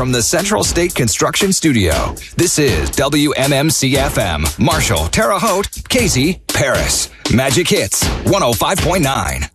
from the Central State Construction Studio. This is WMMC-FM, Marshall, Terre Haute, Casey, Paris. Magic Hits 105.9.